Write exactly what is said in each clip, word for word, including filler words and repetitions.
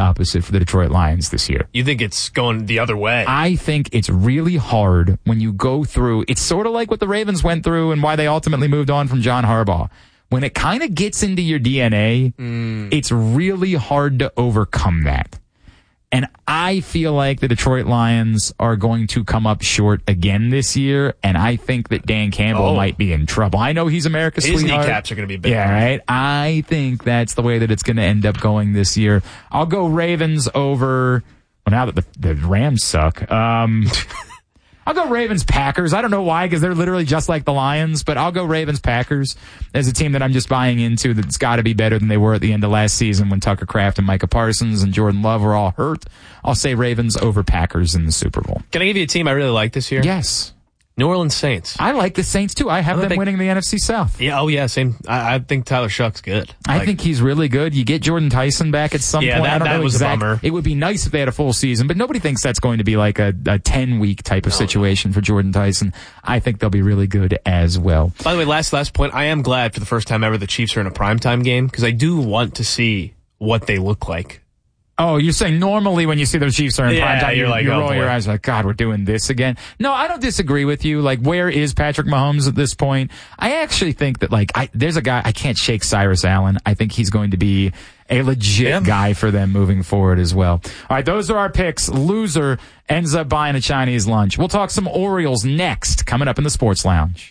opposite for the Detroit Lions this year. You think it's going the other way? I think it's really hard when you go through. It's sort of like what the Ravens went through and why they ultimately moved on from John Harbaugh. When it kind of gets into your D N A, mm. it's really hard to overcome that. And I feel like the Detroit Lions are going to come up short again this year, and I think that Dan Campbell oh. might be in trouble. I know he's America's His sweetheart. His kneecaps are going to be big. Yeah, right? I think that's the way that it's going to end up going this year. I'll go Ravens over, well, now that the, the Rams suck. Um, I'll go Ravens-Packers. I don't know why, because they're literally just like the Lions, but I'll go Ravens-Packers as a team that I'm just buying into that's got to be better than they were at the end of last season when Tucker Kraft and Micah Parsons and Jordan Love were all hurt. I'll say Ravens over Packers in the Super Bowl. Can I give you a team I really like this year? Yes. New Orleans Saints. I like the Saints, too. I have I them think, winning the N F C South. Yeah, oh, yeah, same. I, I think Tyler Shuck's good. I like, think he's really good. You get Jordan Tyson back at some yeah, point. That, I don't that know was exact, a bummer. It would be nice if they had a full season, but nobody thinks that's going to be like a, a ten-week type of no, situation no. for Jordan Tyson. I think they'll be really good as well. By the way, last last point, I am glad for the first time ever the Chiefs are in a primetime game, because I do want to see what they look like. Oh, you're saying normally when you see the Chiefs are in yeah, prime time, you're you, like, you oh, roll boy. your eyes like, God, we're doing this again. No, I don't disagree with you. Like, where is Patrick Mahomes at this point? I actually think that, like, I, there's a guy, I can't shake Cyrus Allen. I think he's going to be a legit yeah. guy for them moving forward as well. All right, those are our picks. Loser ends up buying a Chinese lunch. We'll talk some Orioles next, coming up in the Sports Lounge.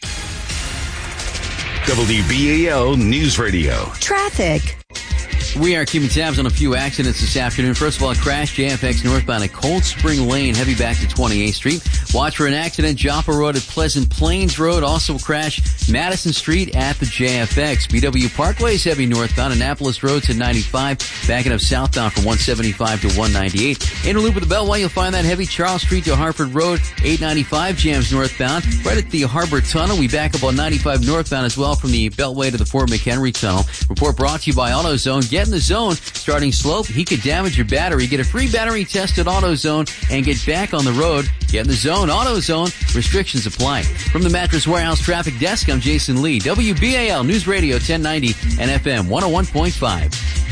W B A L News Radio. Traffic. We are keeping tabs on a few accidents this afternoon. First of all, a crash, J F X northbound at Cold Spring Lane, heavy back to twenty-eighth Street. Watch for an accident, Joppa Road at Pleasant Plains Road. Also a crash, Madison Street at the J F X. B W Parkway is heavy northbound, Annapolis Road to ninety-five, backing up southbound from one seventy-five to one ninety-eight. Inner loop of the Beltway, you'll find that heavy, Charles Street to Hartford Road, eight ninety-five jams northbound. Right at the Harbor Tunnel, we back up on ninety-five northbound as well from the Beltway to the Fort McHenry Tunnel. Report brought to you by AutoZone. Get in the zone. Starting slope, he could damage your battery. Get a free battery test at AutoZone and get back on the road. Get in the zone. AutoZone. Restrictions apply. From the Mattress Warehouse Traffic Desk, I'm Jason Lee. W B A L News Radio ten ninety and F M one oh one point five.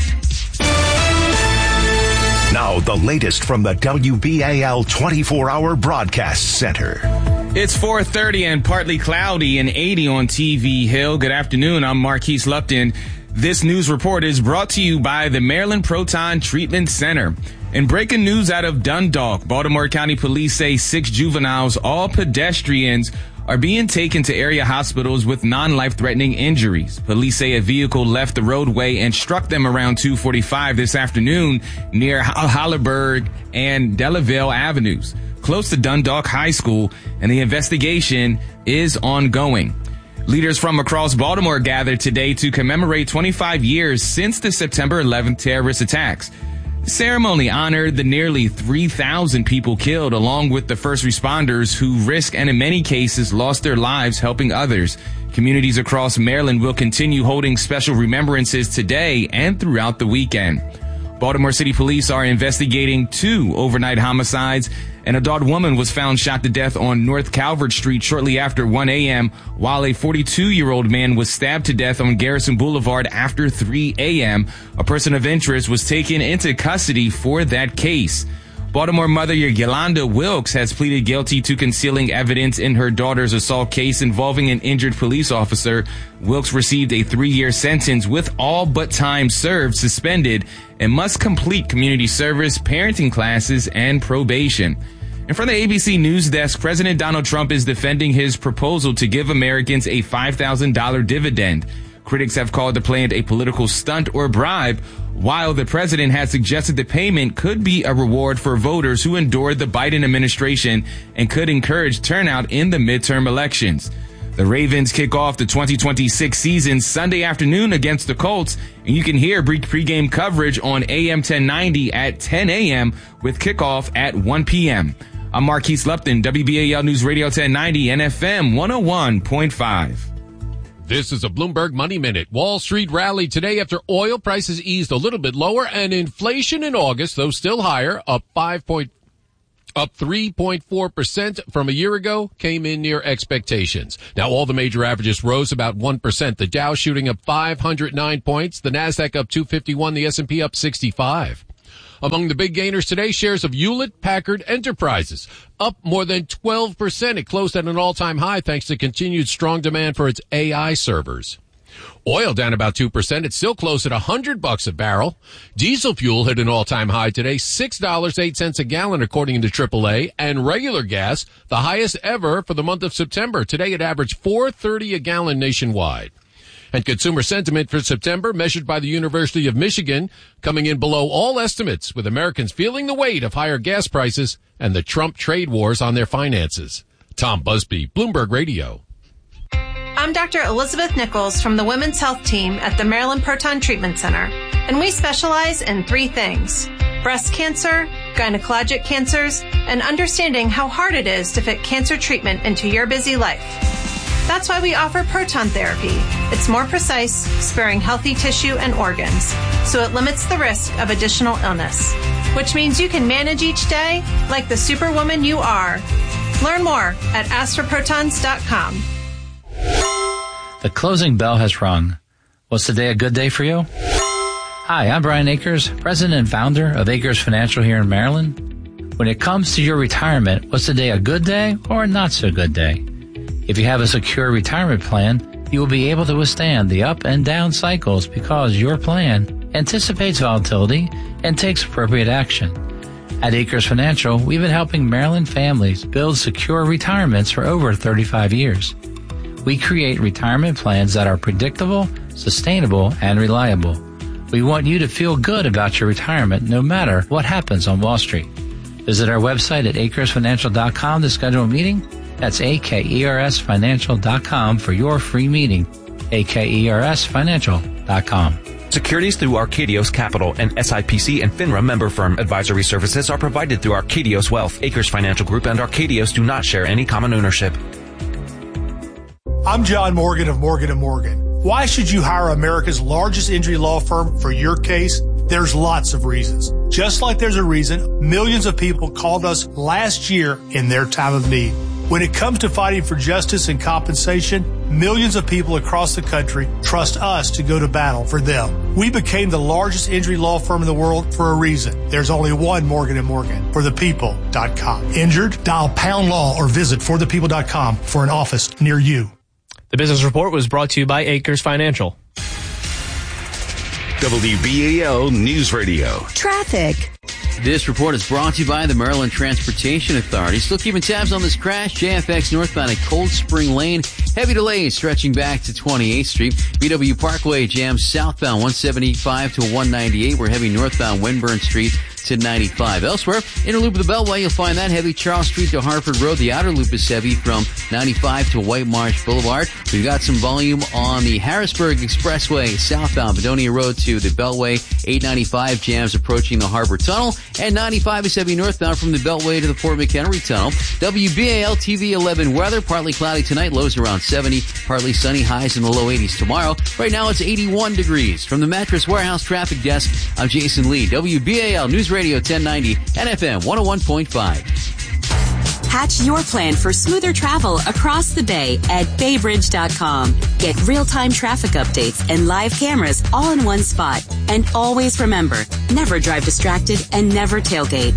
Now the latest from the W B A L twenty-four hour Broadcast Center. It's four thirty and partly cloudy and eighty on T V Hill. Good afternoon. I'm Marquise Lupton. This news report is brought to you by the Maryland Proton Treatment Center. In breaking news out of Dundalk, Baltimore County Police say six juveniles, all pedestrians, are being taken to area hospitals with non-life-threatening injuries. Police say a vehicle left the roadway and struck them around two forty-five this afternoon near Hollerberg and Delaville Avenues, close to Dundalk High School, and the investigation is ongoing. Leaders from across Baltimore gathered today to commemorate twenty-five years since the September eleventh terrorist attacks. The ceremony honored the nearly three thousand people killed, along with the first responders who risked and in many cases lost their lives helping others. Communities across Maryland will continue holding special remembrances today and throughout the weekend. Baltimore City Police are investigating two overnight homicides. An adult woman was found shot to death on North Calvert Street shortly after one a.m., while a forty-two-year-old man was stabbed to death on Garrison Boulevard after three a.m. A person of interest was taken into custody for that case. Baltimore mother Yolanda Wilkes has pleaded guilty to concealing evidence in her daughter's assault case involving an injured police officer. Wilkes received a three-year sentence with all but time served suspended and must complete community service, parenting classes, and probation. And from the A B C News Desk, President Donald Trump is defending his proposal to give Americans a five thousand dollars dividend. Critics have called the plan a political stunt or bribe, while the president has suggested the payment could be a reward for voters who endured the Biden administration and could encourage turnout in the midterm elections. The Ravens kick off the twenty twenty-six season Sunday afternoon against the Colts, and you can hear pregame coverage on A M ten ninety at ten a.m. with kickoff at one p.m. I'm Marquise Lupton, W B A L News Radio ten ninety and F M one oh one point five. This is a Bloomberg Money Minute. Wall Street rallied today after oil prices eased a little bit lower and inflation in August, though still higher, up five point, up three point four percent from a year ago, came in near expectations. Now all the major averages rose about one percent. The Dow shooting up five hundred nine points, the Nasdaq up two fifty-one, the S and P up sixty-five. Among the big gainers today, shares of Hewlett-Packard Enterprises, up more than twelve percent. It closed at an all-time high thanks to continued strong demand for its A I servers. Oil down about two percent. It's still close at one hundred bucks a barrel. Diesel fuel hit an all-time high today, six dollars and eight cents a gallon, according to triple A. And regular gas, the highest ever for the month of September. Today it averaged four dollars and thirty cents a gallon nationwide. And consumer sentiment for September, measured by the University of Michigan, coming in below all estimates, with Americans feeling the weight of higher gas prices and the Trump trade wars on their finances. Tom Busby, Bloomberg Radio. I'm Doctor Elizabeth Nichols from the Women's Health Team at the Maryland Proton Treatment Center, and we specialize in three things: breast cancer, gynecologic cancers, and understanding how hard it is to fit cancer treatment into your busy life. That's why we offer proton therapy. It's more precise, sparing healthy tissue and organs, so it limits the risk of additional illness, which means you can manage each day like the superwoman you are. Learn more at astra protons dot com. The closing bell has rung. Was today a good day for you? Hi, I'm Brian Akers, president and founder of Akers Financial here in Maryland. When it comes to your retirement, was today a good day or a not so good day? If you have a secure retirement plan, you will be able to withstand the up and down cycles because your plan anticipates volatility and takes appropriate action. At Akers Financial, we've been helping Maryland families build secure retirements for over thirty-five years. We create retirement plans that are predictable, sustainable, and reliable. We want you to feel good about your retirement no matter what happens on Wall Street. Visit our website at akers financial dot com to schedule a meeting. That's A K E R S financial dot com for your free meeting. A K E R S financial dot com. Securities through Arcadios Capital and S I P C and FINRA member firm. Advisory services are provided through Arcadios Wealth. Akers Financial Group and Arcadios do not share any common ownership. I'm John Morgan of Morgan and Morgan. Why should you hire America's largest injury law firm for your case? There's lots of reasons. Just like there's a reason millions of people called us last year in their time of need. When it comes to fighting for justice and compensation, millions of people across the country trust us to go to battle for them. We became the largest injury law firm in the world for a reason. There's only one Morgan and Morgan, for the people dot com. Injured? Dial pound law or visit for the people dot com for an office near you. The business report was brought to you by Akers Financial. W B A L News Radio. Traffic. This report is brought to you by the Maryland Transportation Authority. Still keeping tabs on this crash. J F X northbound at Cold Spring Lane. Heavy delays stretching back to twenty-eighth Street. B W Parkway jams southbound one seventy-five to one ninety-eight. We're heavy northbound Winburn Street to ninety-five. Elsewhere, inner loop of the Beltway, you'll find that heavy Charles Street to Harford Road. The outer loop is heavy from ninety-five to White Marsh Boulevard. We've got some volume on the Harrisburg Expressway southbound Bedonia Road to the Beltway. eight ninety-five jams approaching the Harbor Tunnel, and ninety-five is heavy northbound from the Beltway to the Fort McHenry Tunnel. W B A L T V eleven weather, partly cloudy tonight, lows around seventy, partly sunny, highs in the low eighties tomorrow. Right now it's eighty-one degrees. From the Mattress Warehouse Traffic Desk, I'm Jason Lee. W B A L News Radio ten ninety and F M one oh one point five. Hatch your plan for smoother travel across the bay at baybridge dot com. Get real-time traffic updates and live cameras all in one spot. And always remember, never drive distracted and never tailgate.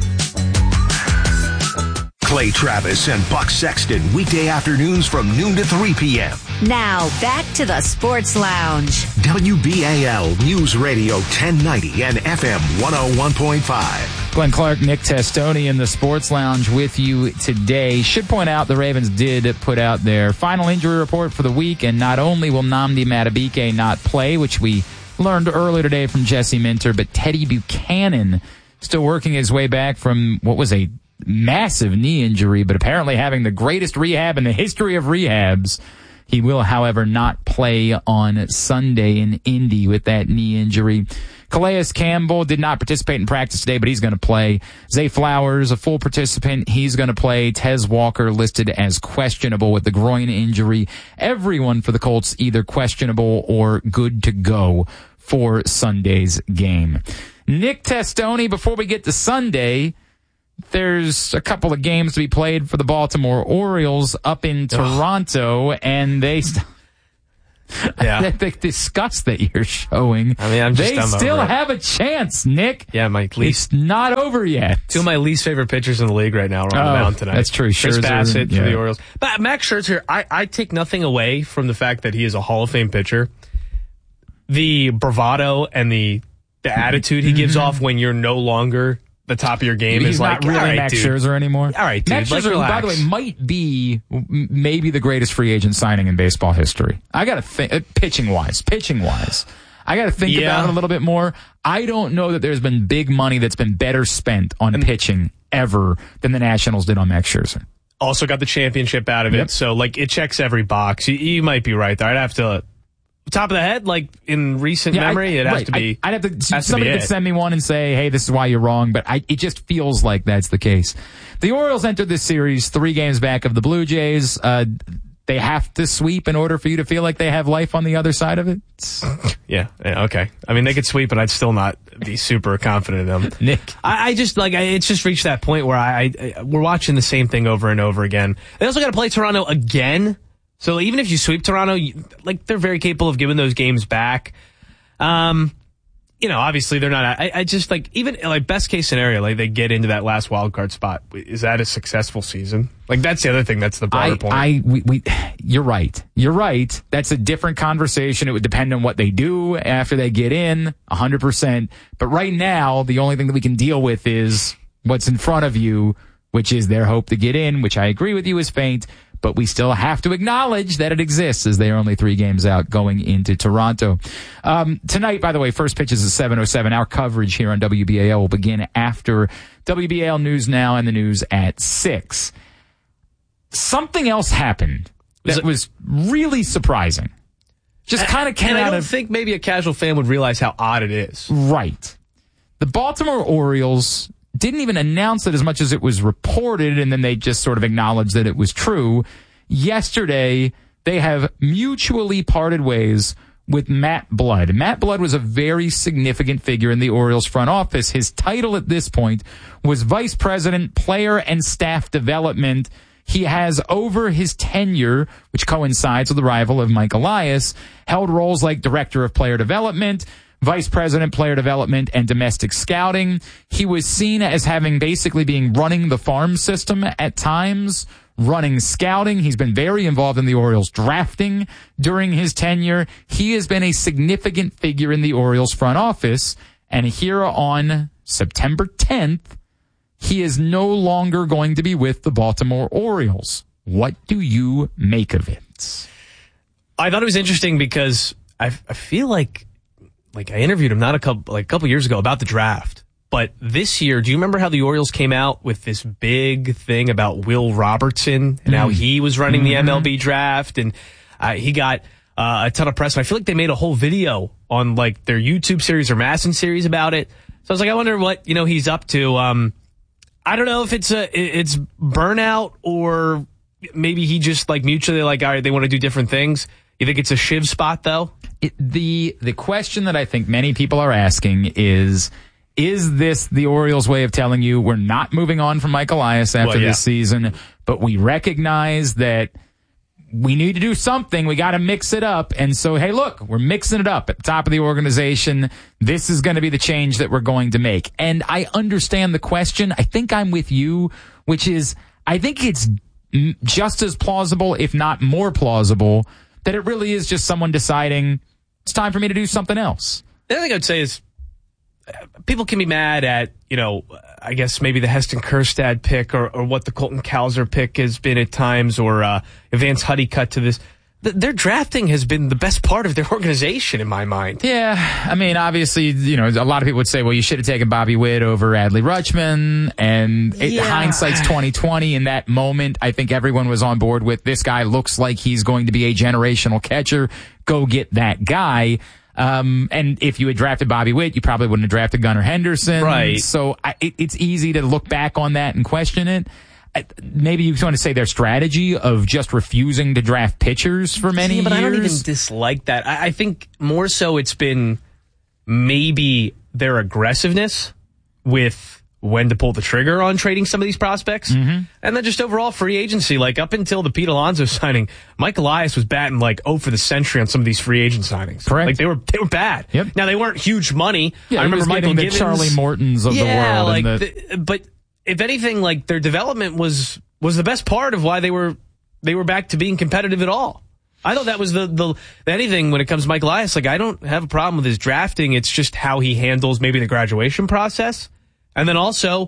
Clay Travis and Buck Sexton, weekday afternoons from noon to three p.m. Now, back to the Sports Lounge. W B A L News Radio ten ninety and F M one oh one point five. Glenn Clark, Nick Testoni in the Sports Lounge with you today. Should point out the Ravens did put out their final injury report for the week, and not only will Nnamdi Madubuike not play, which we learned earlier today from Jesse Minter, but Teddy Buchanan still working his way back from what was a massive knee injury, but apparently having the greatest rehab in the history of rehabs. He will, however, not play on Sunday in Indy with that knee injury. Calais Campbell did not participate in practice today, but he's going to play. Zay Flowers, a full participant, he's going to play. Tez Walker listed as questionable with the groin injury. Everyone for the Colts either questionable or good to go for Sunday's game. Nick Testoni, before we get to Sunday, there's a couple of games to be played for the Baltimore Orioles up in Toronto, and they st- Yeah. the disgust that you're showing. I mean, I'm just they I'm still over it. have a chance, Nick. Yeah, my least. It's not over yet. Two of my least favorite pitchers in the league right now are on Oh, the mound tonight. that's true. Chris Scherzer, Bassett yeah. for the Orioles. But Max Scherzer, I, I take nothing away from the fact that he is a Hall of Fame pitcher. The bravado and the the attitude he gives off when you're no longer the top of your game He's is not like, really all right, Max dude. Scherzer anymore. All right, dude. Max like, Scherzer, relax. by the way, might be m- maybe the greatest free agent signing in baseball history. I got to think, uh, pitching wise, pitching wise. I got to think Yeah. about it a little bit more. I don't know that there's been big money that's been better spent on pitching ever than the Nationals did on Max Scherzer. Also got the championship out of Yep. it, so like it checks every box. You, you might be right there. I'd have to top of the head, like in recent Yeah, memory, I, it has right. to be. I, I'd have to. has to Somebody be could it. send me one and say, "Hey, this is why you're wrong." But I, it just feels like that's the case. The Orioles entered this series three games back of the Blue Jays. Uh, they have to sweep in order for you to feel like they have life on the other side of it. Yeah, yeah, okay. I mean, they could sweep, but I'd still not be super confident in them. Nick, I, I just like I, it's just reached that point where I, I we're watching the same thing over and over again. They also got to play Toronto again, so even if you sweep Toronto, you, like they're very capable of giving those games back. Um, you know, obviously they're not. I, I just like even like best case scenario, like they get into that last wild card spot. Is that a successful season? Like that's the other thing. That's the broader I, point. I, we, we, you're right. You're right. That's a different conversation. It would depend on what they do after they get in, a hundred percent. But right now, the only thing that we can deal with is what's in front of you, which is their hope to get in, which I agree with you is faint. But we still have to acknowledge that it exists as they are only three games out going into Toronto. Um, tonight, by the way, first pitch is at seven oh seven. Our coverage here on W B A L will begin after W B A L News Now and the news at six. Something else happened that was really surprising. Just kind of came and I out don't of... think maybe a casual fan would realize how odd it is. Right. The Baltimore Orioles didn't even announce it as much as it was reported, and then they just sort of acknowledged that it was true. Yesterday, they have mutually parted ways with Matt Blood. Matt Blood was a very significant figure in the Orioles front office. His title at this point was Vice President, Player and Staff Development. He has, over his tenure, which coincides with the arrival of Mike Elias, held roles like Director of Player Development, Vice President, Player Development, and Domestic Scouting. He was seen as having basically being running the farm system at times, running scouting. He's been very involved in the Orioles drafting during his tenure. He has been a significant figure in the Orioles front office. And here on September tenth, he is no longer going to be with the Baltimore Orioles. What do you make of it? I thought it was interesting because I, I feel like like I interviewed him not a couple like a couple years ago about the draft. But this year, do you remember how the Orioles came out with this big thing about Will Robertson and mm. how he was running mm-hmm. the M L B draft, and uh, he got uh, a ton of press. And I feel like they made a whole video on like their YouTube series or Masson series about it. So I was like, I wonder what you know he's up to. Um, I don't know if it's a it's burnout or maybe he just like mutually like all right, they want to do different things. You think it's a Shiv spot though? It, the the question that I think many people are asking is, is this the Orioles' way of telling you we're not moving on from Mike Elias after well, yeah. this season, but we recognize that we need to do something. We got to mix it up. And so, hey, look, we're mixing it up at the top of the organization. This is going to be the change that we're going to make. And I understand the question. I think I'm with you, which is I think it's just as plausible, if not more plausible, that it really is just someone deciding it's time for me to do something else. The other thing I'd say is people can be mad at, you know, I guess maybe the Heston Kjerstad pick or, or what the Colton Cowser pick has been at times, or uh, Vance Huddy cut to this. Their drafting has been the best part of their organization, in my mind. Yeah, I mean, obviously, you know, a lot of people would say, well, you should have taken Bobby Witt over Adley Rutschman, and it, yeah. hindsight's twenty twenty. In that moment, I think everyone was on board with this guy looks like he's going to be a generational catcher. Go get that guy. Um, and if you had drafted Bobby Witt, you probably wouldn't have drafted Gunnar Henderson. Right. So I, it, it's easy to look back on that and question it. Maybe you want to say their strategy of just refusing to draft pitchers for many yeah, but years. I don't even dislike that. I, I think more so it's been maybe their aggressiveness with when to pull the trigger on trading some of these prospects. Mm-hmm. And then just overall free agency, like up until the Pete Alonso signing, Mike Elias was batting like oh for the century on some of these free agent signings. Correct. Like they were they were bad. Yep. Now they weren't huge money. Yeah, I remember Michael the Gibbons, Charlie Mortons of yeah, the world. like and the, the, but if anything, like their development was was the best part of why they were they were back to being competitive at all. I thought that was the, the anything when it comes to Mike Elias. Like, I don't have a problem with his drafting. It's just how he handles maybe the graduation process. And then also,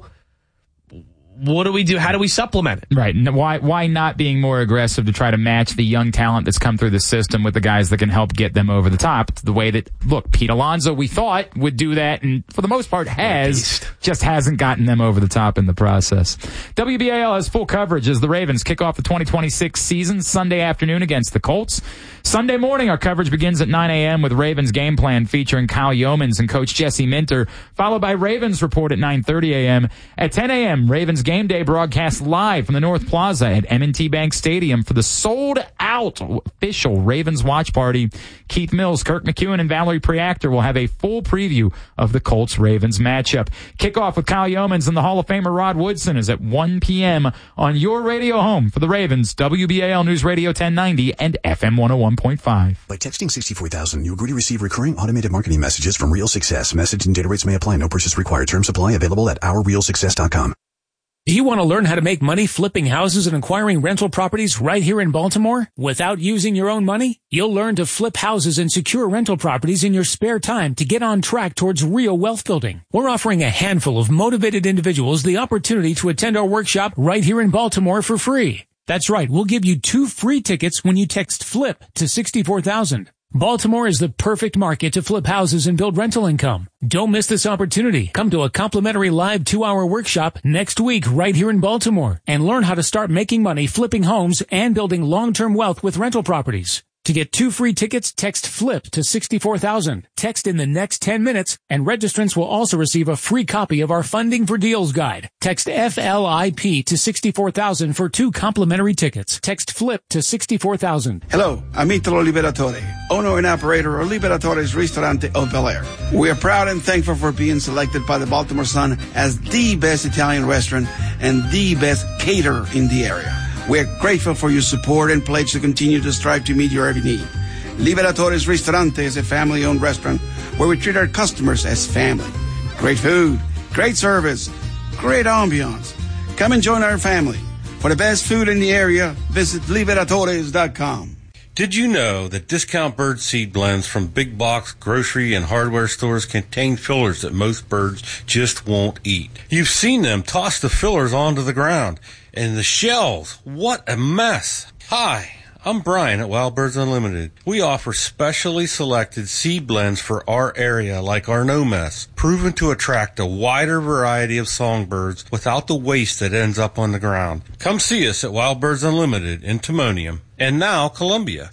what do we do? How do we supplement it? Right. Why why not being more aggressive to try to match the young talent that's come through the system with the guys that can help get them over the top? It's the way that, look, Pete Alonso, we thought would do that, and for the most part has, just hasn't gotten them over the top in the process. W B A L has full coverage as the Ravens kick off the twenty twenty-six season Sunday afternoon against the Colts. Sunday morning, our coverage begins at nine a.m. with Ravens Game Plan featuring Kyle Yeomans and Coach Jesse Minter, followed by Ravens Report at nine thirty a.m. At ten a.m., Ravens Game Day broadcast live from the North Plaza at M and T Bank Stadium for the sold-out official Ravens watch party. Keith Mills, Kirk McEwen, and Valerie Preactor will have a full preview of the Colts-Ravens matchup. Kickoff with Kyle Yeomans and the Hall of Famer Rod Woodson is at one p.m. on your radio home for the Ravens, W B A L News Radio ten ninety and F M one oh one point five. By texting sixty-four thousand, you agree to receive recurring automated marketing messages from Real Success. Message and data rates may apply. No purchase required. Terms apply. Available at our real success dot com. Do you want to learn how to make money flipping houses and acquiring rental properties right here in Baltimore without using your own money? You'll learn to flip houses and secure rental properties in your spare time to get on track towards real wealth building. We're offering a handful of motivated individuals the opportunity to attend our workshop right here in Baltimore for free. That's right, we'll give you two free tickets when you text FLIP to sixty-four thousand. Baltimore is the perfect market to flip houses and build rental income. Don't miss this opportunity. Come to a complimentary live two-hour workshop next week right here in Baltimore and learn how to start making money flipping homes and building long-term wealth with rental properties. To get two free tickets, text FLIP to sixty-four thousand. Text in the next ten minutes, and registrants will also receive a free copy of our Funding for Deals guide. Text F L I P to sixty-four thousand for two complimentary tickets. Text FLIP to sixty-four thousand. Hello, I'm Italo Liberatore, owner and operator of Liberatore's Ristorante of Bel Air. We are proud and thankful for being selected by the Baltimore Sun as the best Italian restaurant and the best caterer in the area. We are grateful for your support and pledge to continue to strive to meet your every need. Liberatore's Ristorante is a family-owned restaurant where we treat our customers as family. Great food, great service, great ambiance. Come and join our family. For the best food in the area, visit liberatores dot com. Did you know that discount bird seed blends from big box grocery and hardware stores contain fillers that most birds just won't eat? You've seen them toss the fillers onto the ground. And the shells, what a mess. Hi, I'm Brian at Wild Birds Unlimited. We offer specially selected seed blends for our area like our No Mess, proven to attract a wider variety of songbirds without the waste that ends up on the ground. Come see us at Wild Birds Unlimited in Timonium and now Columbia.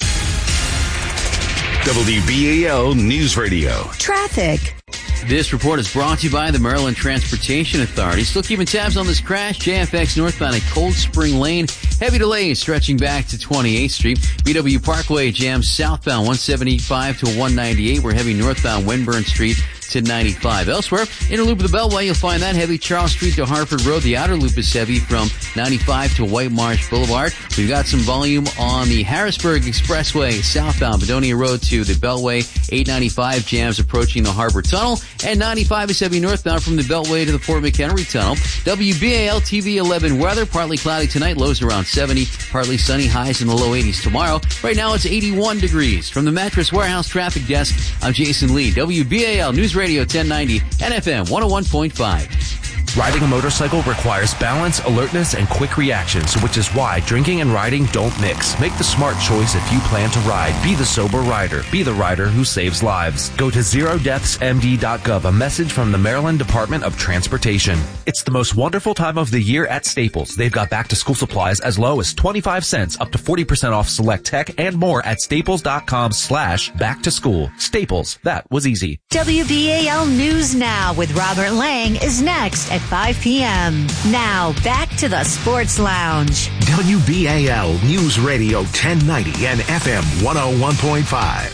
W B A L News Radio. Traffic. This report is brought to you by the Maryland Transportation Authority. Still keeping tabs on this crash. J F X northbound at Cold Spring Lane. Heavy delays stretching back to twenty-eighth Street. B W Parkway jams southbound one seventy-five to one ninety-eight. We're heavy northbound Winburn Street to ninety-five. Elsewhere, inner loop of the Beltway, you'll find that heavy Charles Street to Hartford Road. The outer loop is heavy from ninety-five to White Marsh Boulevard. We've got some volume on the Harrisburg Expressway southbound Bedonia Road to the Beltway. eight ninety-five jams approaching the Harbor Tunnel, and ninety-five is heavy northbound from the Beltway to the Fort McHenry Tunnel. W B A L T V eleven weather, partly cloudy tonight, lows around seventy, partly sunny, highs in the low eighties tomorrow. Right now it's eighty-one degrees. From the Mattress Warehouse Traffic Desk, I'm Jason Lee, W B A L News Radio ten ninety and F M one oh one point five. Riding a motorcycle requires balance, alertness, and quick reactions, which is why drinking and riding don't mix. Make the smart choice if you plan to ride. Be the sober rider. Be the rider who saves lives. Go to zero deaths M D dot gov, a message from the Maryland Department of Transportation. It's the most wonderful time of the year at Staples. They've got back-to-school supplies as low as twenty-five cents, up to forty percent off select tech, and more at staples dot com slash back to school. Staples. That was easy. W B A L News Now with Robert Lang is next at five p.m. Now, back to the Sports Lounge. W B A L News Radio ten ninety and F M one oh one point five.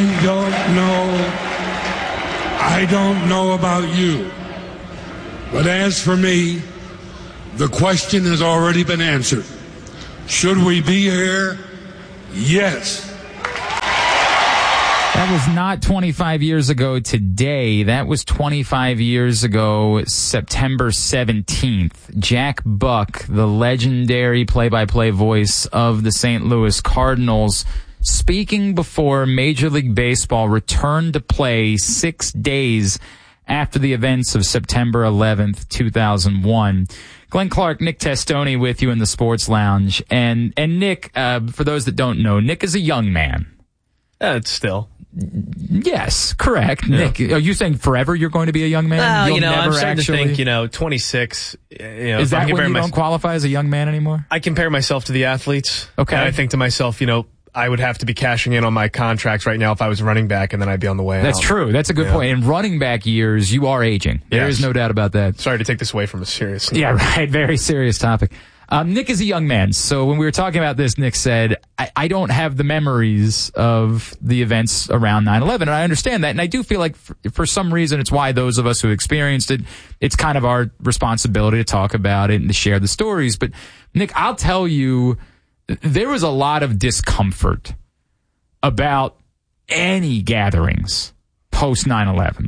I don't know, I don't know about you, but as for me, the question has already been answered. Should we be here? Yes. That was not twenty-five years ago today. That was twenty-five years ago, September seventeenth. Jack Buck, the legendary play-by-play voice of the Saint Louis Cardinals, speaking before Major League Baseball returned to play six days after the events of September eleventh, two thousand one. Glenn Clark, Nick Testoni with you in the Sports Lounge. And, and Nick, uh, for those that don't know, Nick is a young man. Uh, it's still. Yes, correct. Yeah. Nick, are you saying forever you're going to be a young man? Well, You'll you know, never I'm starting actually... to think, you know, twenty-six. You know, is that when you my... don't qualify as a young man anymore? I compare myself to the athletes. Okay. And I think to myself, you know, I would have to be cashing in on my contracts right now if I was running back, and then I'd be on the way That's out. true. That's a good yeah. point. In running back years, you are aging. There yes. is no doubt about that. Sorry to take this away from a serious. Yeah, right. Very serious topic. Um, Nick is a young man, so when we were talking about this, Nick said, I, I don't have the memories of the events around nine eleven, and I understand that, and I do feel like for, for some reason it's why those of us who experienced it, it's kind of our responsibility to talk about it and to share the stories. But, Nick, I'll tell you, there was a lot of discomfort about any gatherings post nine eleven.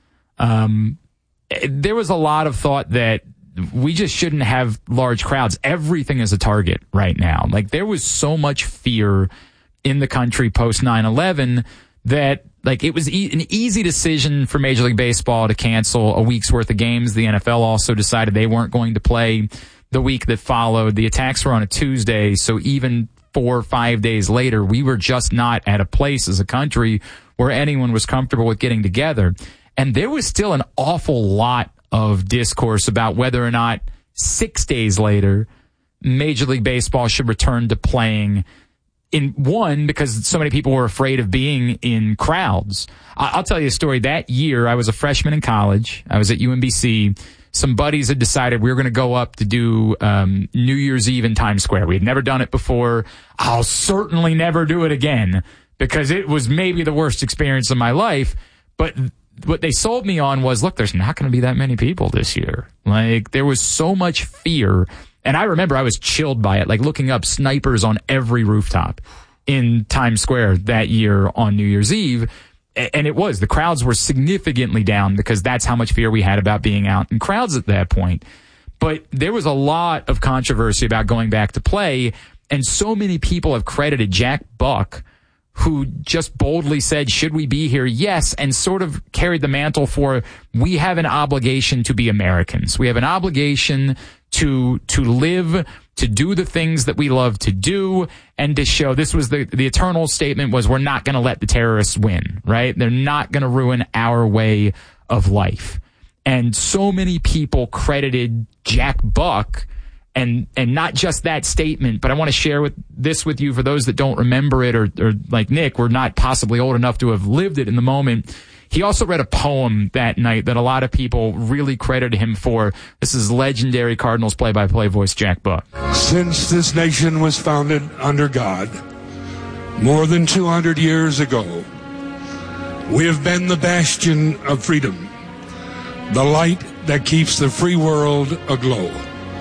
Um, there was a lot of thought that we just shouldn't have large crowds. Everything is a target right now. Like, there was so much fear in the country post nine eleven that, like, it was e- an easy decision for Major League Baseball to cancel a week's worth of games. The N F L also decided they weren't going to play the week that followed. The attacks were on a Tuesday, so even four or five days later, we were just not at a place as a country where anyone was comfortable with getting together. And there was still an awful lot of discourse about whether or not six days later, Major League Baseball should return to playing. In one, because so many people were afraid of being in crowds. I'll tell you a story. That year, I was a freshman in college. I was at U M B C. Some buddies had decided we were going to go up to do um, New Year's Eve in Times Square. We had never done it before. I'll certainly never do it again because it was maybe the worst experience of my life. But what they sold me on was, look, there's not going to be that many people this year. Like, there was so much fear. And I remember I was chilled by it, like looking up snipers on every rooftop in Times Square that year on New Year's Eve. And it was. The crowds were significantly down because that's how much fear we had about being out in crowds at that point. But there was a lot of controversy about going back to play, and so many people have credited Jack Buck, who just boldly said, should we be here? Yes, and sort of carried the mantle for, we have an obligation to be Americans. We have an obligation to to live, to do the things that we love to do, and to show, this was the, the eternal statement was, we're not going to let the terrorists win, right? They're not going to ruin our way of life. And so many people credited Jack Buck, and and not just that statement, but I want to share with this with you for those that don't remember it, or, or like Nick, we're not possibly old enough to have lived it in the moment. He also read a poem that night that a lot of people really credited him for. This is legendary Cardinals play-by-play voice Jack Buck. Since this nation was founded under God more than two hundred years ago, we have been the bastion of freedom, the light that keeps the free world aglow.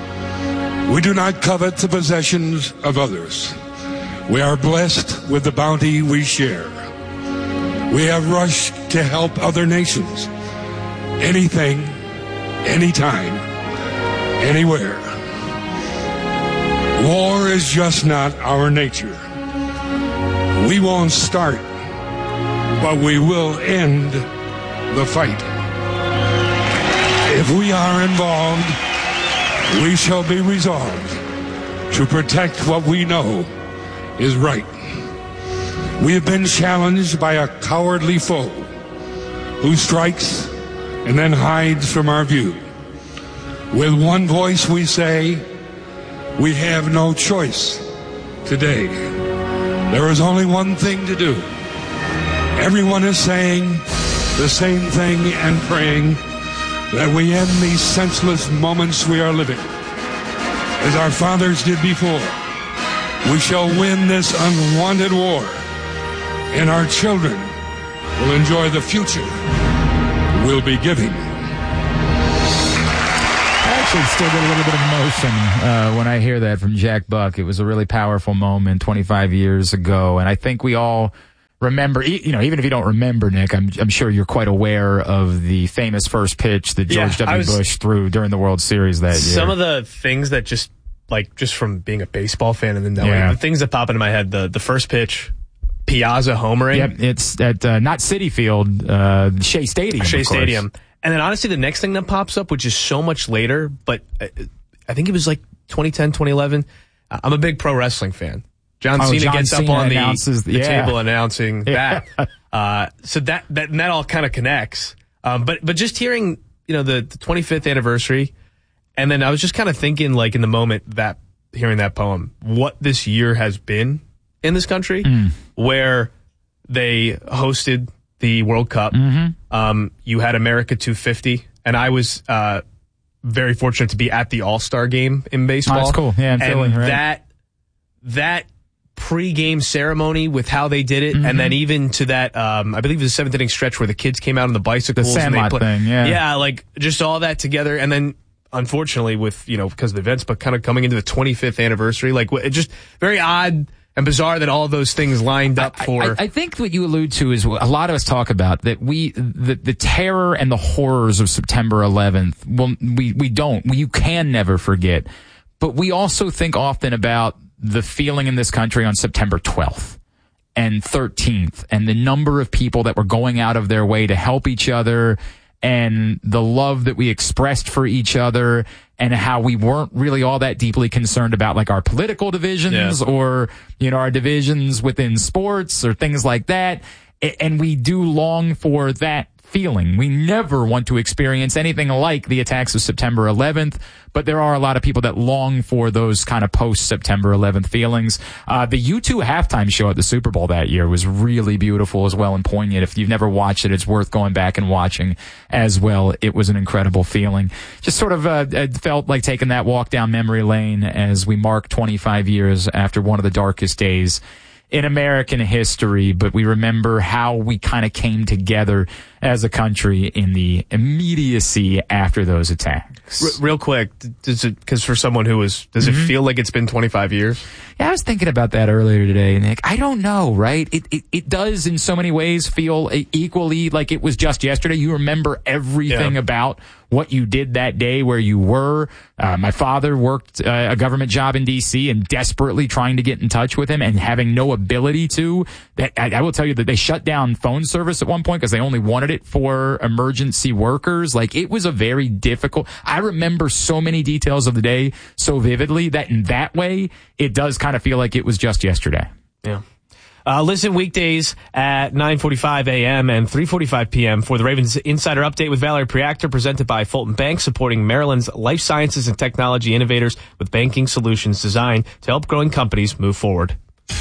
We do not covet the possessions of others. We are blessed with the bounty we share. We have rushed to help other nations. Anything, anytime, anywhere. War is just not our nature. We won't start, but we will end the fight. If we are involved, we shall be resolved to protect what we know is right. We have been challenged by a cowardly foe who strikes and then hides from our view. With one voice we say, we have no choice today. There is only one thing to do. Everyone is saying the same thing and praying that we end these senseless moments we are living. As our fathers did before, we shall win this unwanted war, and our children will enjoy the future we'll be giving. I actually still get a little bit of emotion uh, when I hear that from Jack Buck. It was a really powerful moment twenty-five years ago, and I think we all remember, you know, even if you don't remember, Nick, I'm, I'm sure you're quite aware of the famous first pitch that George Yeah, W. was, Bush threw during the World Series that year. Some of the things that just, like, just from being a baseball fan and then knowing, Yeah. the things that pop into my head, the, the first pitch, Piazza homering. Yep, it's at uh, not Citi Field, uh, Shea Stadium. Shea of course. Stadium. And then honestly, the next thing that pops up, which is so much later, but I, I think it was like twenty ten, twenty eleven. I'm a big pro wrestling fan. John Oh, Cena John gets Cena up on the, announces- the yeah. table announcing Yeah. that. Uh, so that, that, and that all kind of connects. Um, but, but just hearing, you know, the, the twenty-fifth anniversary, and then I was just kind of thinking, like, in the moment that, hearing that poem, what this year has been in this country, Mm. where they hosted the World Cup. Mm-hmm. Um, you had America two fifty, and I was uh, very fortunate to be at the All-Star game in baseball. Oh, that's cool. Yeah, in and Philly, right. that that pre-game ceremony with how they did it, Mhm. and then even to that, um, I believe it was the seventh inning stretch where the kids came out on the bicycles. The and they Sandlot thing, yeah. Yeah, like just all that together, and then unfortunately with, you know, because of the events, but kind of coming into the twenty-fifth anniversary, like it just very odd and bizarre that all of those things lined up for. I, I think what you allude to is what a lot of us talk about, that we, the, the terror and the horrors of September eleventh, well, we, we don't, you can never forget. But we also think often about the feeling in this country on September twelfth and thirteenth and the number of people that were going out of their way to help each other and the love that we expressed for each other and how we weren't really all that deeply concerned about like our political divisions Yeah. or, you know, our divisions within sports or things like that. A- And we do long for that feeling. We never want to experience anything like the attacks of September eleventh, but there are a lot of people that long for those kind of post-September eleventh feelings. Uh, the U two halftime show at the Super Bowl that year was really beautiful as well and poignant. If you've never watched it, it's worth going back and watching as well. It was an incredible feeling. Just sort of uh, it felt like taking that walk down memory lane as we mark twenty-five years after one of the darkest days in American history, but we remember how we kind of came together as a country in the immediacy after those attacks. R- real quick, does it, because for someone who was, does Mhm. it feel like it's been twenty-five years? Yeah, I was thinking about that earlier today, Nick. I don't know, right? It, it it does in so many ways feel equally like it was just yesterday. You remember everything Yeah. about what you did that day, where you were. Uh, my father worked uh, a government job in D C and desperately trying to get in touch with him and having no ability to. That I, I will tell you that they shut down phone service at one point because they only wanted it for emergency workers. Like, it was a very difficult. I remember so many details of the day so vividly that in that way, it does kind of feel like it was just yesterday. Yeah. Uh, listen weekdays at nine forty-five a.m. and three forty-five p.m. for the Ravens Insider Update with Valerie Preactor, presented by Fulton Bank, supporting Maryland's life sciences and technology innovators with banking solutions designed to help growing companies move forward.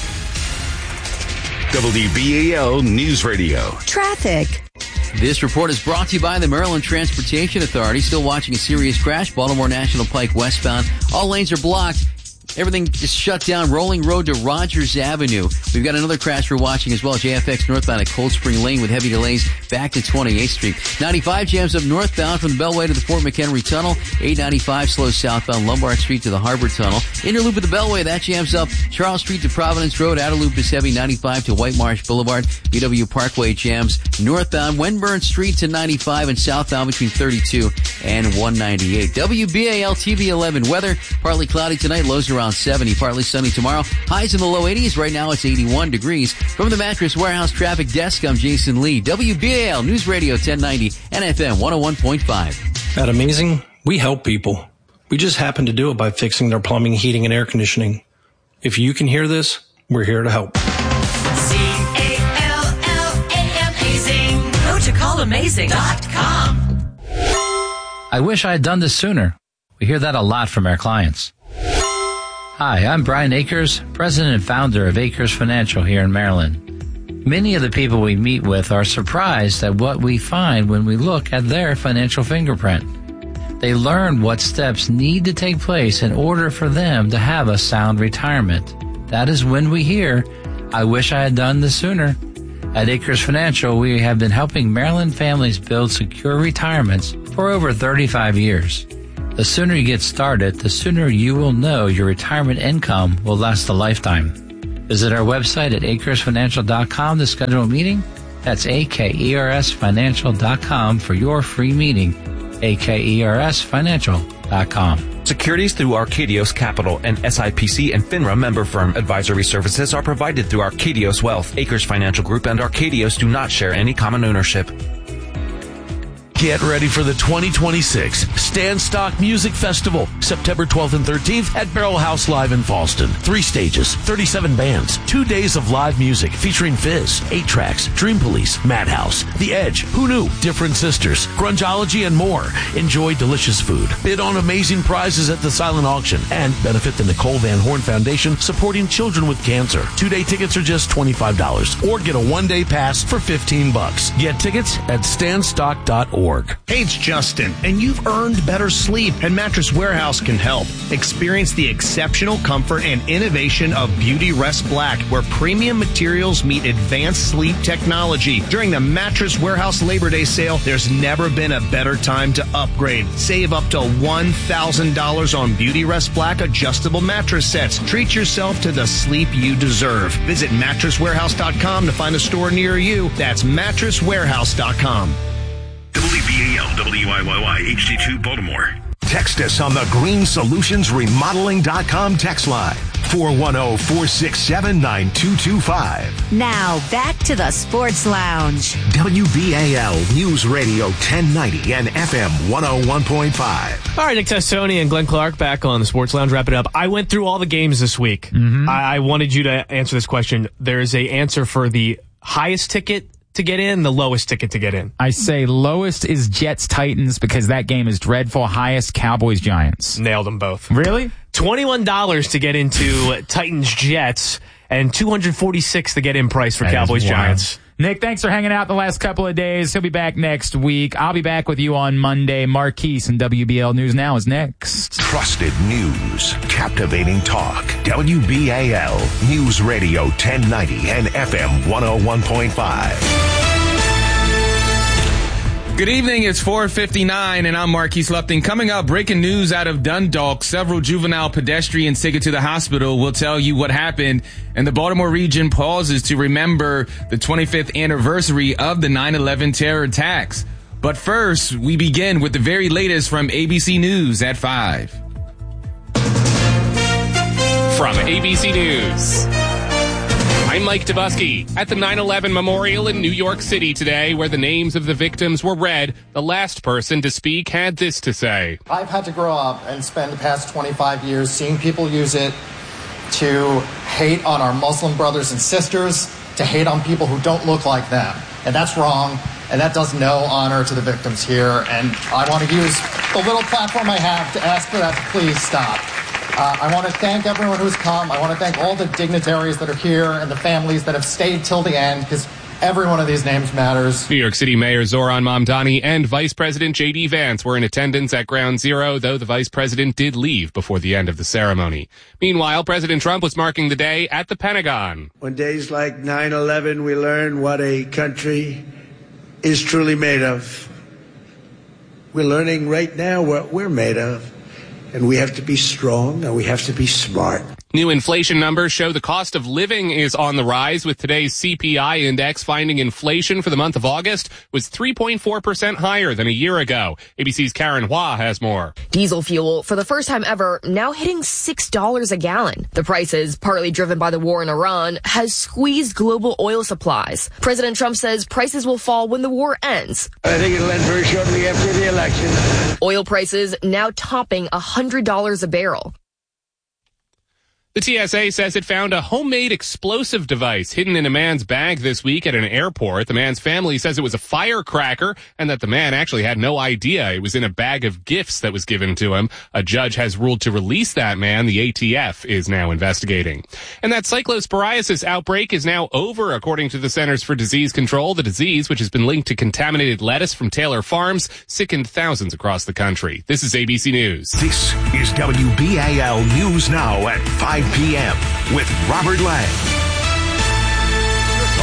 W B A L News Radio. Traffic. This report is brought to you by the Maryland Transportation Authority. Still watching a serious crash, Baltimore National Pike westbound. All lanes are blocked. Everything is shut down. Rolling Road to Rogers Avenue. We've got another crash we're watching as well. J F X northbound at Cold Spring Lane with heavy delays back to twenty-eighth Street. ninety-five jams up northbound from the Bellway to the Fort McHenry Tunnel. eight ninety-five slows southbound Lombard Street to the Harbor Tunnel. Inner loop of the Bellway, that jams up Charles Street to Providence Road. Outer loop is heavy. ninety-five to White Marsh Boulevard. B W Parkway jams northbound Wenburn Street to ninety-five and southbound between thirty-two and one ninety-eight. W B A L T V eleven weather. Partly cloudy tonight. Lows around seventy. Partly sunny tomorrow. Highs in the low eighties. Right now it's eighty-one degrees. From the Mattress Warehouse Traffic Desk, I'm Jason Lee. W B A L News Radio ten ninety and F M one oh one point five. At Amazing, we help people. We just happen to do it by fixing their plumbing, heating, and air conditioning. If you can hear this, we're here to help. C A L L A M Amazing. Go to call amazing dot com. I wish I had done this sooner. We hear that a lot from our clients. Hi, I'm Brian Akers, president and founder of Akers Financial here in Maryland. Many of the people we meet with are surprised at what we find when we look at their financial fingerprint. They learn what steps need to take place in order for them to have a sound retirement. That is when we hear, I wish I had done this sooner. At Acres Financial, we have been helping Maryland families build secure retirements for over thirty-five years. The sooner you get started, the sooner you will know your retirement income will last a lifetime. Visit our website at acres financial dot com to schedule a meeting. That's A K E R S financial dot com for your free meeting. A K E R S financial dot com. Securities through Arcadios Capital and S I P C and FINRA member firm advisory services are provided through Arcadios Wealth. Acres Financial Group and Arcadios do not share any common ownership. Get ready for the twenty twenty-six Stand Stock Music Festival, September twelfth and thirteenth at Barrel House Live in Fallston. Three stages, thirty-seven bands, two days of live music featuring Fizz, eight tracks, Dream Police, Madhouse, The Edge, Who Knew, Different Sisters, Grungeology, and more. Enjoy delicious food, bid on amazing prizes at the silent auction, and benefit the Nicole Van Horn Foundation supporting children with cancer. Two-day tickets are just twenty-five dollars, or get a one-day pass for fifteen bucks. Get tickets at stand stock dot org. Hey, it's Justin, and you've earned better sleep, and Mattress Warehouse can help. Experience the exceptional comfort and innovation of Beauty Rest Black, where premium materials meet advanced sleep technology. During the Mattress Warehouse Labor Day sale, there's never been a better time to upgrade. Save up to one thousand dollars on Beauty Rest Black adjustable mattress sets. Treat yourself to the sleep you deserve. Visit mattress warehouse dot com to find a store near you. That's mattress warehouse dot com. W B A L W I Y Y H D two Baltimore. Text us on the green solutions remodeling dot com text line four one zero, four six seven, nine two two five. Now back to the Sports Lounge. W B A L News Radio ten ninety and F M one oh one point five. All right, Nick Testoni and Glenn Clark back on the Sports Lounge. Wrap it up. I went through all the games this week. Mm-hmm. I, I wanted you to answer this question. There's a answer for the highest ticket to get in, the lowest ticket to get in. I say lowest is Jets Titans because that game is dreadful. Highest Cowboys Giants. Nailed them both. Really? twenty-one dollars to get into Titans Jets and two hundred forty-six dollars to get in price for That Cowboys is wild. Giants. Nick, thanks for hanging out the last couple of days. He'll be back next week. I'll be back with you on Monday. Marquise and W B L News Now is next. Trusted news, captivating talk. W B A L News Radio ten ninety and F M one oh one point five. Good evening, it's four fifty-nine and I'm Marquise Lupton. Coming up, breaking news out of Dundalk. Several juvenile pedestrians taken to the hospital. We'll tell you what happened. And the Baltimore region pauses to remember the twenty-fifth anniversary of the nine eleven terror attacks. But first, we begin with the very latest from A B C News at five. From A B C News, I'm Mike Dubusky. At the nine eleven Memorial in New York City today, where the names of the victims were read, the last person to speak had this to say. I've had to grow up and spend the past twenty-five years seeing people use it to hate on our Muslim brothers and sisters, to hate on people who don't look like them. And that's wrong, and that does no honor to the victims here. And I want to use the little platform I have to ask for that to please stop. Uh, I want to thank everyone who's come. I want to thank all the dignitaries that are here and the families that have stayed till the end, because every one of these names matters. New York City Mayor Zoran Mamdani and Vice President J D Vance were in attendance at Ground Zero, though the Vice President did leave before the end of the ceremony. Meanwhile, President Trump was marking the day at the Pentagon. On days like nine eleven, we learn what a country is truly made of. We're learning right now what we're made of. And we have to be strong and we have to be smart. New inflation numbers show the cost of living is on the rise, with today's C P I index finding inflation for the month of August was three point four percent higher than a year ago. A B C's Karen Hua has more. Diesel fuel, for the first time ever, now hitting six dollars a gallon. The prices, partly driven by the war in Iran, has squeezed global oil supplies. President Trump says prices will fall when the war ends. I think it'll end very shortly after the election. Oil prices now topping one hundred dollars a barrel. The T S A says it found a homemade explosive device hidden in a man's bag this week at an airport. The man's family says it was a firecracker and that the man actually had no idea it was in a bag of gifts that was given to him. A judge has ruled to release that man. The A T F is now investigating. And that cyclosporiasis outbreak is now over, according to the Centers for Disease Control. The disease, which has been linked to contaminated lettuce from Taylor Farms, sickened thousands across the country. This is A B C News. This is W B A L News Now at five p.m. with Robert Lang.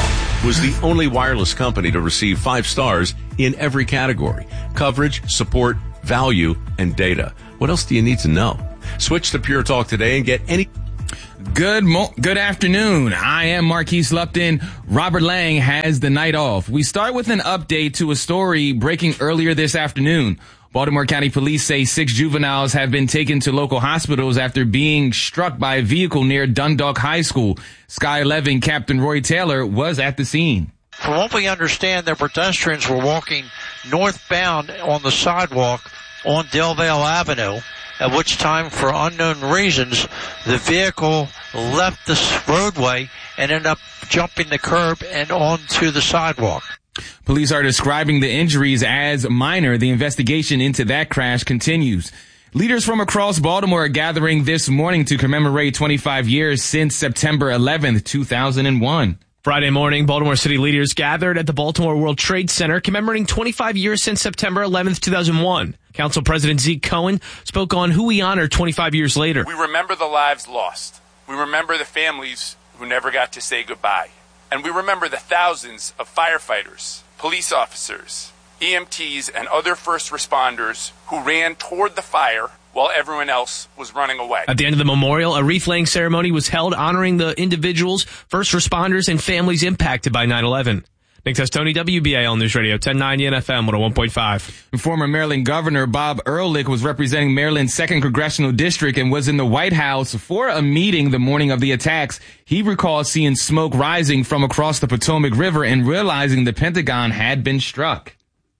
was the only wireless company to receive five stars in every category: coverage, support, value, and data. What else do you need to know? Switch to Pure Talk today and get any... Good mo- good afternoon. I am Marquise Lupton. Robert Lang has the night off. We start with an update to a story breaking earlier this afternoon. Baltimore County Police say six juveniles have been taken to local hospitals after being struck by a vehicle near Dundalk High School. Sky eleven Captain Roy Taylor was at the scene. From what we understand, the pedestrians were walking northbound on the sidewalk on Delvale Avenue, at which time, for unknown reasons, the vehicle left the roadway and ended up jumping the curb and onto the sidewalk. Police are describing the injuries as minor. The investigation into that crash continues. Leaders from across Baltimore are gathering this morning to commemorate twenty-five years since September eleventh, two thousand one. Friday morning, Baltimore City leaders gathered at the Baltimore World Trade Center commemorating twenty-five years since September eleventh, two thousand one. Council President Zeke Cohen spoke on who we honor twenty-five years later. We remember the lives lost. We remember the families who never got to say goodbye. And we remember the thousands of firefighters, police officers, E M Ts, and other first responders who ran toward the fire while everyone else was running away. At the end of the memorial, a wreath-laying ceremony was held honoring the individuals, first responders, and families impacted by nine eleven. Nick Testoni, W B A L News Radio, ten ninety N F M, one oh one point five. Former Maryland Governor Bob Ehrlich was representing Maryland's second Congressional District and was in the White House for a meeting the morning of the attacks. He recalls seeing smoke rising from across the Potomac River and realizing the Pentagon had been struck.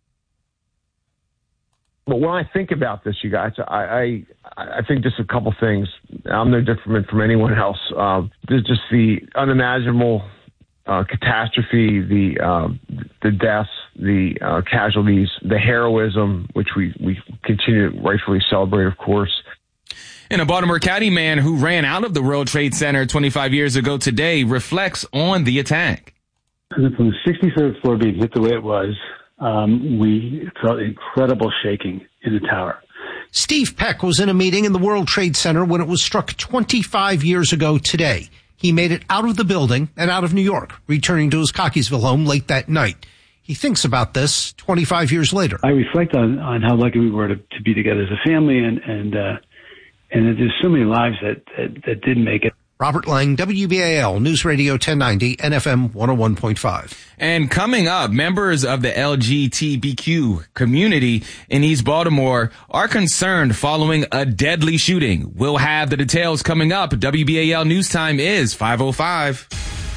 But when I think about this, you guys, I I, I think just a couple things. I'm no different from anyone else. Uh, there's just the unimaginable Uh, catastrophe, the uh, the deaths, the uh, casualties, the heroism, which we, we continue to rightfully celebrate, of course. And a Baltimore County man who ran out of the World Trade Center twenty-five years ago today reflects on the attack. From the sixty-third floor being hit the way it was, um, we felt incredible shaking in the tower. Steve Peck was in a meeting in the World Trade Center when it was struck twenty-five years ago today. He made it out of the building and out of New York, returning to his Cockeysville home late that night. He thinks about this twenty-five years later. I reflect on, on how lucky we were to, to be together as a family, and and uh, and there's so many lives that, that, that didn't make it. Robert Lang, W B A L News Radio ten ninety, N F M one oh one point five. And coming up, members of the L G B T Q community in East Baltimore are concerned following a deadly shooting. We'll have the details coming up. W B A L News Time is five oh five.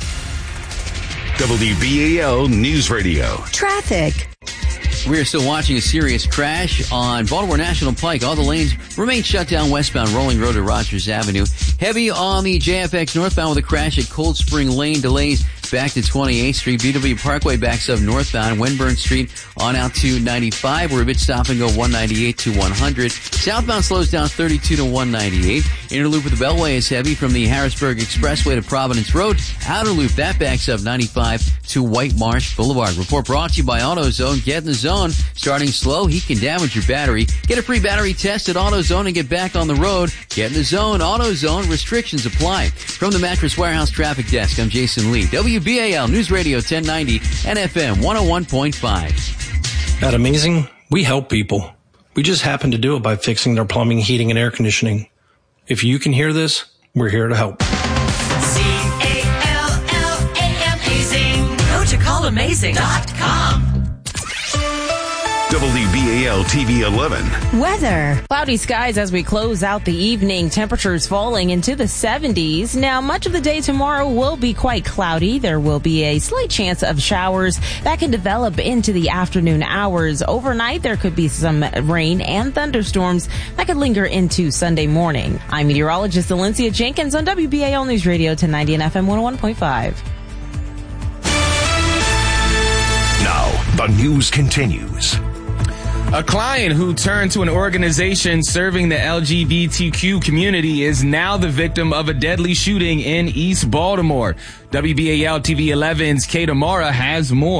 W B A L News Radio. Traffic. We are still watching a serious crash on Baltimore National Pike. All the lanes remain shut down westbound Rolling Road to Rogers Avenue. Heavy on the J F X northbound with a crash at Cold Spring Lane. Delays back to twenty-eighth Street. B W Parkway backs up northbound Winburn Street on out to ninety-five. We're a bit stop and go one ninety-eight to one hundred. Southbound slows down thirty-two to one ninety-eight. Inner loop of the Beltway is heavy from the Harrisburg Expressway to Providence Road. Outer loop, that backs up ninety-five to White Marsh Boulevard. Report brought to you by AutoZone. Get in the zone. Starting slow, heat can damage your battery. Get a free battery test at AutoZone and get back on the road. Get in the zone. AutoZone. Restrictions apply. From the Mattress Warehouse Traffic Desk, I'm Jason Lee. W B A L News Radio ten ninety, N F M one oh one point five. At Amazing, we help people. We just happen to do it by fixing their plumbing, heating, and air conditioning. If you can hear this, we're here to help. C A L L A M Amazing. Go to call amazing dot com. W B A L T V eleven. Weather. Cloudy skies as we close out the evening. Temperatures falling into the seventies. Now, much of the day tomorrow will be quite cloudy. There will be a slight chance of showers that can develop into the afternoon hours. Overnight, there could be some rain and thunderstorms that could linger into Sunday morning. I'm meteorologist Valencia Jenkins on W B A L News Radio ten ninety and F M one oh one point five. Now, the news continues. A client who turned to an organization serving the L G B T Q community is now the victim of a deadly shooting in East Baltimore. W B A L T V eleven's Kate Amara has more.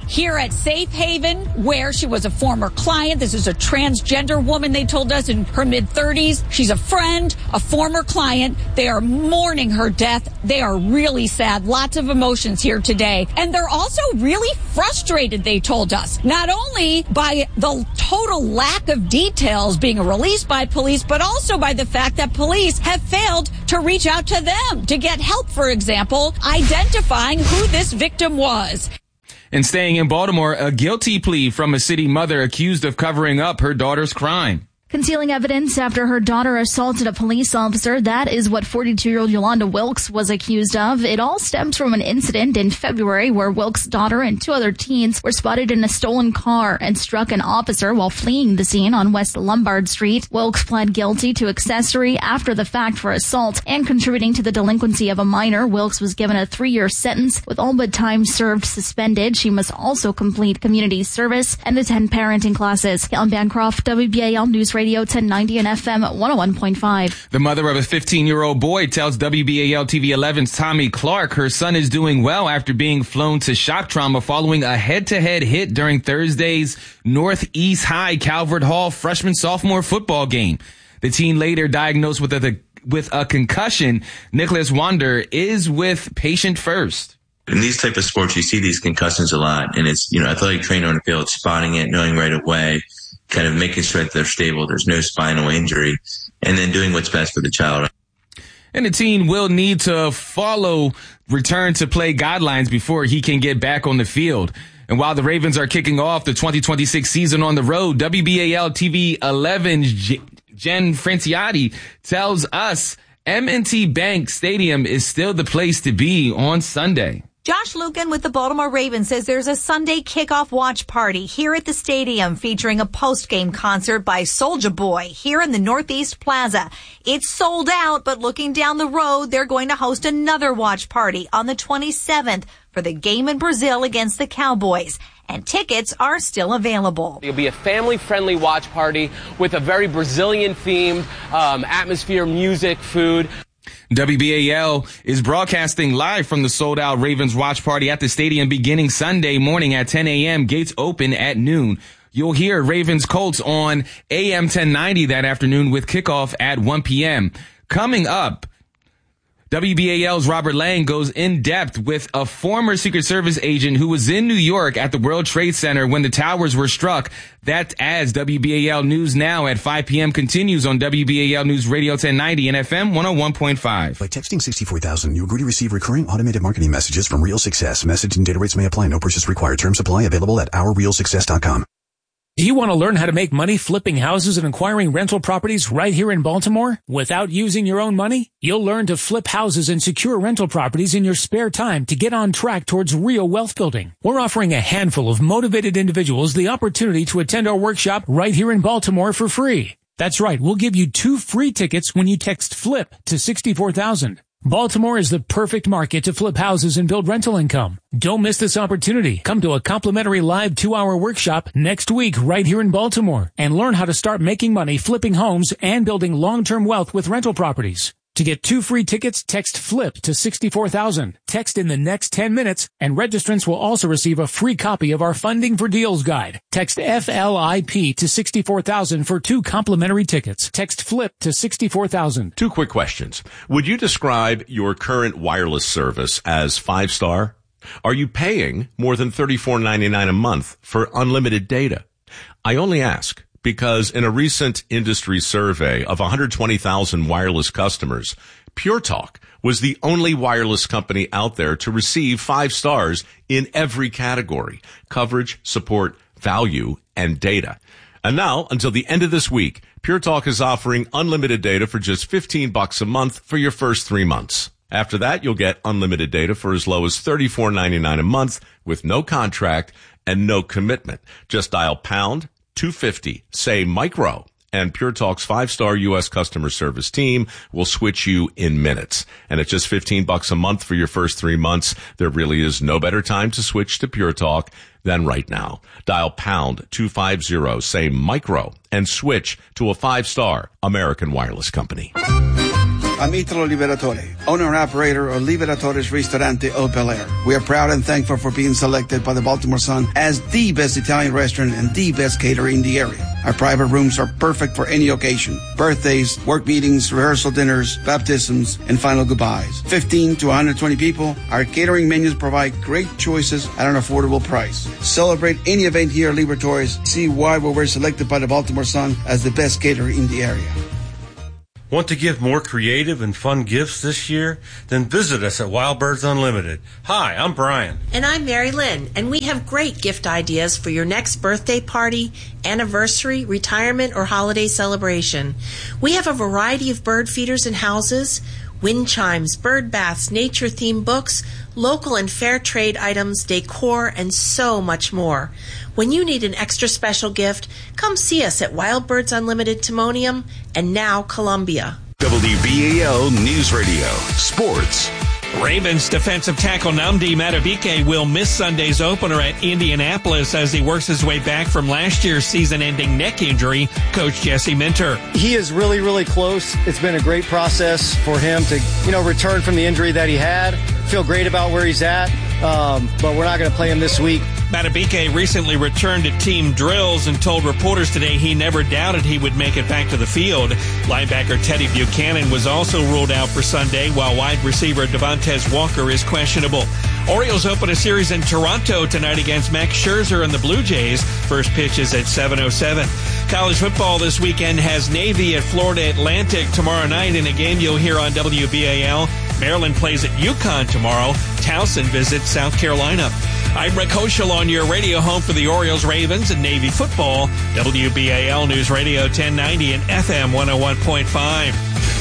here at Safe Haven, where she was a former client. This is a transgender woman, they told us, in her mid-thirties. She's a friend, a former client. They are mourning her death. They are really sad. Lots of emotions here today. And they're also really frustrated, they told us, not only by the total lack of details being released by police, but also by the fact that police have failed to reach out to them to get help, for example, identifying who this victim was. And staying in Baltimore, a guilty plea from a city mother accused of covering up her daughter's crime. Concealing evidence after her daughter assaulted a police officer. That is what forty-two-year-old Yolanda Wilkes was accused of. It all stems from an incident in February where Wilkes' daughter and two other teens were spotted in a stolen car and struck an officer while fleeing the scene on West Lombard Street. Wilkes pled guilty to accessory after the fact for assault and contributing to the delinquency of a minor. Wilkes was given a three-year sentence with all but time served suspended. She must also complete community service and attend parenting classes. Ellen Bancroft, W B A L News Radio. Radio ten ninety and F M one oh one point five. The mother of a fifteen-year-old boy tells W B A L T V eleven's Tommy Clark her son is doing well after being flown to shock trauma following a head-to-head hit during Thursday's Northeast High Calvert Hall freshman-sophomore football game. The teen, later diagnosed with a, with a concussion, Nicholas Wander, is with Patient First. In these type of sports, you see these concussions a lot, and it's, you know, athletic trainer on the field spotting it, knowing right away, kind of making sure that they're stable, there's no spinal injury, and then doing what's best for the child. And the teen will need to follow return to play guidelines before he can get back on the field. And while the Ravens are kicking off the twenty twenty-six season on the road, W B A L T V eleven's Jen Franciotti tells us M and T Bank Stadium is still the place to be on Sunday. Josh Lukin with the Baltimore Ravens says there's a Sunday kickoff watch party here at the stadium featuring a post-game concert by Soulja Boy here in the Northeast Plaza. It's sold out, but looking down the road, they're going to host another watch party on the twenty-seventh for the game in Brazil against the Cowboys. And tickets are still available. It'll be a family-friendly watch party with a very Brazilian-themed um, atmosphere, music, food. W B A L is broadcasting live from the sold-out Ravens watch party at the stadium beginning Sunday morning at ten a.m. Gates open at noon. You'll hear Ravens Colts on A M ten ninety that afternoon with kickoff at one p.m. Coming up, W B A L's Robert Lang goes in depth with a former Secret Service agent who was in New York at the World Trade Center when the towers were struck. That's as W B A L News Now at five p.m. continues on W B A L News Radio ten ninety and F M one oh one point five. By texting sixty-four thousand, you agree to receive recurring automated marketing messages from Real Success. Message and data rates may apply. No purchase required. Terms apply. Available at our real success dot com. Do you want to learn how to make money flipping houses and acquiring rental properties right here in Baltimore without using your own money? You'll learn to flip houses and secure rental properties in your spare time to get on track towards real wealth building. We're offering a handful of motivated individuals the opportunity to attend our workshop right here in Baltimore for free. That's right. We'll give you two free tickets when you text FLIP to sixty-four thousand. Baltimore is the perfect market to flip houses and build rental income. Don't miss this opportunity. Come to a complimentary live two-hour workshop next week right here in Baltimore and learn how to start making money flipping homes and building long-term wealth with rental properties. To get two free tickets, text FLIP to sixty-four thousand. Text in the next ten minutes, and registrants will also receive a free copy of our Funding for Deals guide. Text F L I P to sixty-four thousand for two complimentary tickets. Text FLIP to sixty-four thousand. Two quick questions. Would you describe your current wireless service as five-star? Are you paying more than thirty-four ninety-nine a month for unlimited data? I only ask because in a recent industry survey of one hundred twenty thousand wireless customers, Pure Talk was the only wireless company out there to receive five stars in every category: coverage, support, value, and data. And now, until the end of this week, Pure Talk is offering unlimited data for just fifteen bucks a month for your first three months. After that, you'll get unlimited data for as low as thirty-four ninety-nine a month with no contract and no commitment. Just dial pound two fifty, say micro, and Pure Talk's five-star U S customer service team will switch you in minutes. And at just fifteen bucks a month for your first three months, there really is no better time to switch to Pure Talk than right now. Dial pound two fifty, say micro, and switch to a five-star American wireless company. I'm Italo Liberatore, owner and operator of Liberatore's Ristorante El Bel Air. We are proud and thankful for being selected by the Baltimore Sun as the best Italian restaurant and the best caterer in the area. Our private rooms are perfect for any occasion. Birthdays, work meetings, rehearsal dinners, baptisms, and final goodbyes. fifteen to one hundred twenty people. Our catering menus provide great choices at an affordable price. Celebrate any event here at Liberatore's. See why we were selected by the Baltimore Sun as the best caterer in the area. Want to give more creative and fun gifts this year? Then visit us at Wild Birds Unlimited. Hi, I'm Brian. And I'm Mary Lynn, and we have great gift ideas for your next birthday party, anniversary, retirement, or holiday celebration. We have a variety of bird feeders and houses, wind chimes, bird baths, nature-themed books, local and fair trade items, decor, and so much more. When you need an extra special gift, come see us at Wild Birds Unlimited Timonium and now Columbia. W B A L News Radio Sports. Ravens defensive tackle Nnamdi Madubuike will miss Sunday's opener at Indianapolis as he works his way back from last year's season-ending neck injury. Coach Jesse Minter. He is really, really close. It's been a great process for him to, you know, return from the injury that he had. Feel great about where he's at, um, but we're not going to play him this week. Madubuike recently returned to team drills and told reporters today he never doubted he would make it back to the field. Linebacker Teddy Buchanan was also ruled out for Sunday, while wide receiver Devontae Walker is questionable. Orioles open a series in Toronto tonight against Max Scherzer and the Blue Jays. First pitch is at seven oh seven. College football this weekend has Navy at Florida Atlantic tomorrow night in a game you'll hear on W B A L. Maryland plays at UConn tomorrow. Towson visits South Carolina. I'm Rick Hoschel on your radio home for the Orioles, Ravens, and Navy football. W B A L News Radio ten ninety and F M one oh one point five.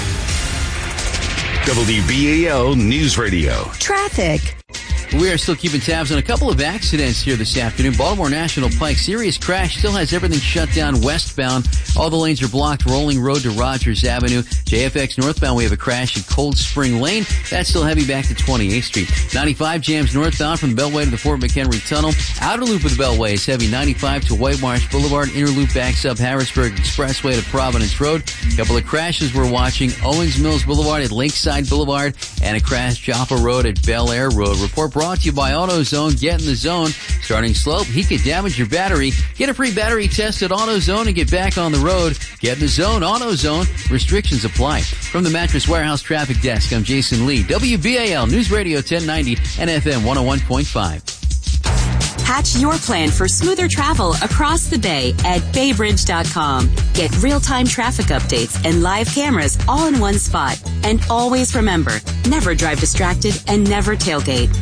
W B A L News Radio. Traffic. We are still keeping tabs on a couple of accidents here this afternoon. Baltimore National Pike, serious crash, still has everything shut down westbound. All the lanes are blocked. Rolling Road to Rogers Avenue. J F X northbound, we have a crash at Cold Spring Lane. That's still heavy back to twenty-eighth Street. ninety-five jams northbound from the Beltway to the Fort McHenry Tunnel. Outer loop of the Beltway is heavy. ninety-five to White Marsh Boulevard. Inner loop backs up Harrisburg Expressway to Providence Road. A couple of crashes we're watching. Owings Mills Boulevard at Lakeside Boulevard. And a crash Joppa Road at Bel Air Road. Report brought to you by AutoZone. Get in the zone. Starting slope, he could damage your battery. Get a free battery test at AutoZone and get back on the road. Get in the zone. AutoZone. Restrictions apply. From the Mattress Warehouse Traffic Desk, I'm Jason Lee. W B A L News Radio ten ninety and F M one oh one point five. Hatch your plan for smoother travel across the bay at baybridge dot com. Get real-time traffic updates and live cameras all in one spot. And always remember, never drive distracted and never tailgate.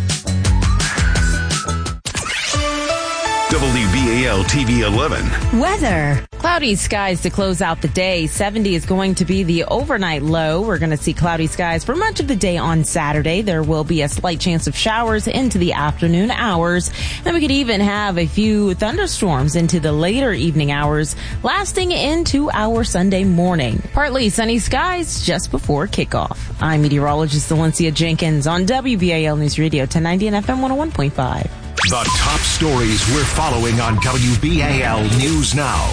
W B A L T V eleven. Weather. Cloudy skies to close out the day. seventy is going to be the overnight low. We're going to see cloudy skies for much of the day on Saturday. There will be a slight chance of showers into the afternoon hours. And we could even have a few thunderstorms into the later evening hours, lasting into our Sunday morning. Partly sunny skies just before kickoff. I'm meteorologist Valencia Jenkins on W B A L News Radio ten ninety and F M one oh one point five. The top stories we're following on W B A L News Now.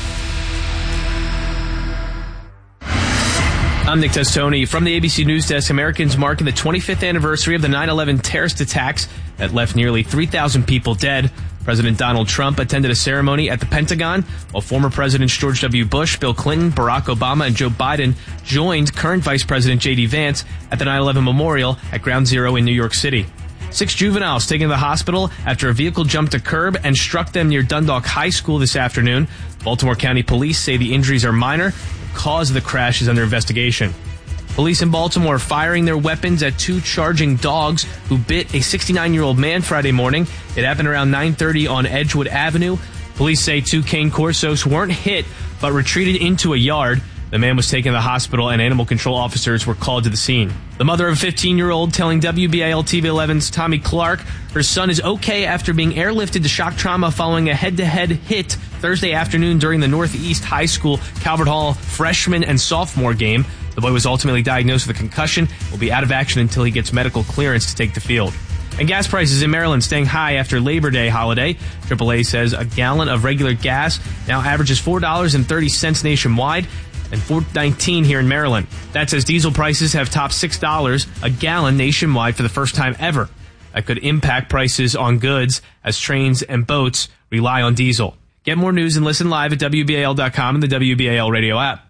I'm Nick Testoni from the A B C News Desk. Americans marking the twenty-fifth anniversary of the nine eleven terrorist attacks that left nearly three thousand people dead. President Donald Trump attended a ceremony at the Pentagon, while former Presidents George W. Bush, Bill Clinton, Barack Obama, and Joe Biden joined current Vice President J D. Vance at the nine eleven memorial at Ground Zero in New York City. Six juveniles taken to the hospital after a vehicle jumped a curb and struck them near Dundalk High School this afternoon. Baltimore County Police say the injuries are minor. The cause of the crash is under investigation. Police in Baltimore are firing their weapons at two charging dogs who bit a sixty-nine-year-old man Friday morning. It happened around nine thirty on Edgewood Avenue. Police say two Cane Corsos weren't hit but retreated into a yard. The man was taken to the hospital and animal control officers were called to the scene. The mother of a fifteen-year-old telling W B A L T V eleven's Tommy Clark her son is okay after being airlifted to shock trauma following a head-to-head hit Thursday afternoon during the Northeast High School Calvert Hall freshman and sophomore game. The boy was ultimately diagnosed with a concussion, will be out of action until he gets medical clearance to take the field. And gas prices in Maryland staying high after Labor Day holiday. triple A says a gallon of regular gas now averages four dollars and thirty cents nationwide. and four nineteen here in Maryland. That's as diesel prices have topped six dollars a gallon nationwide for the first time ever. That could impact prices on goods as trains and boats rely on diesel. Get more news and listen live at W B A L dot com and the W B A L radio app.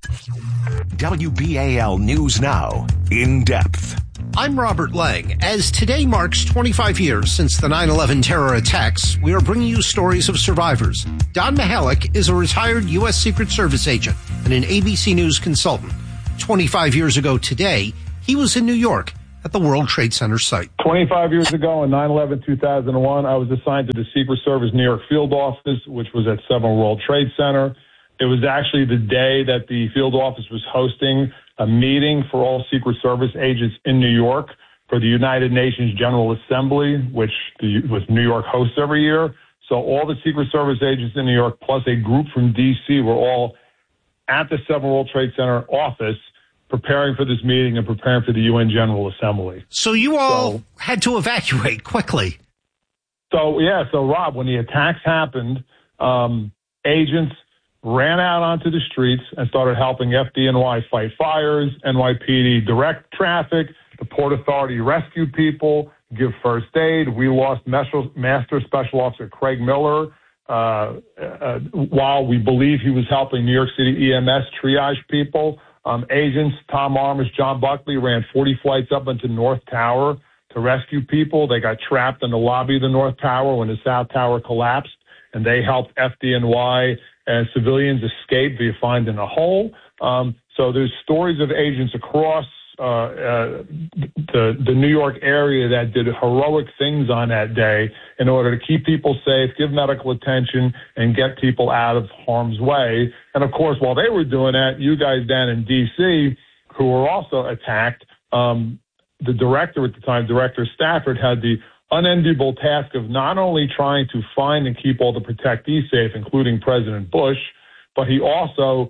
W B A L News Now, in depth. I'm Robert Lang. As today marks twenty-five years since the nine eleven terror attacks, we are bringing you stories of survivors. Don Mihalik is a retired U S Secret Service agent and an A B C News consultant. twenty-five years ago today, he was in New York at the World Trade Center site. twenty-five years ago on nine eleven two thousand one, I was assigned to the Secret Service New York field office, which was at seven World Trade Center. It was actually the day that the field office was hosting a meeting for all Secret Service agents in New York for the United Nations General Assembly, which the, was New York hosts every year. So all the Secret Service agents in New York, plus a group from D C, were all at the seven World Trade Center office preparing for this meeting and preparing for the U N General Assembly. So you all so, had to evacuate quickly. So, yeah, so Rob, when the attacks happened, um, agents ran out onto the streets and started helping F D N Y fight fires, N Y P D direct traffic, the Port Authority rescue people, give first aid. We lost Master Special Officer Craig Miller uh, uh, while we believe he was helping New York City E M S triage people. Um, agents Tom Armish, John Buckley ran forty flights up into North Tower to rescue people. They got trapped in the lobby of the North Tower when the South Tower collapsed, and they helped F D N Y and civilians escape via finding a hole. Um, so there's stories of agents across uh, uh, the, the New York area that did heroic things on that day in order to keep people safe, give medical attention, and get people out of harm's way. And, of course, while they were doing that, you guys down in D C, who were also attacked, um, the director at the time, Director Stafford, had the unenviable task of not only trying to find and keep all the protectees safe, including President Bush, but he also,